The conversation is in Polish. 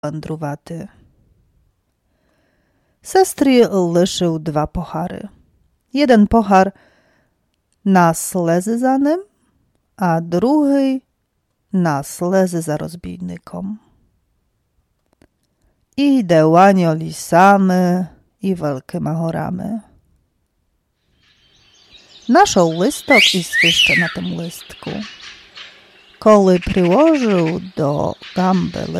wędruwaty. Sestry lyszył 2 pochary. Jeden pochar na slezy za nim, a drugi na slezy za rozbijnikom. I dełanio lisamy i wielkima horamy. Naszał listok i swyszcze na tym listku. Коли приложив до гамби